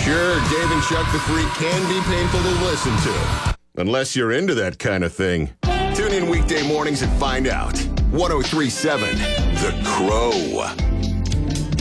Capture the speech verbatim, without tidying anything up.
Sure, Dave and Chuck the Freak can be painful to listen to. Unless you're into that kind of thing. Tune in weekday mornings and find out. ten thirty-seven The Crow.